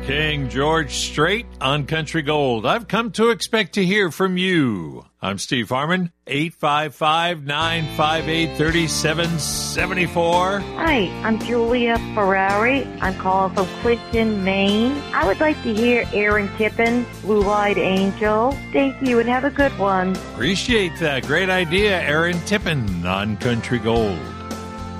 King George Strait on Country Gold. I've come to expect to hear from you. I'm Steve Harmon, 855-958-3774. Hi, I'm Julia Ferrari. I'm calling from Clifton, Maine. I would like to hear Aaron Tippin, Blue-Eyed Angel. Thank you and have a good one. Appreciate that. Great idea, Aaron Tippin on Country Gold.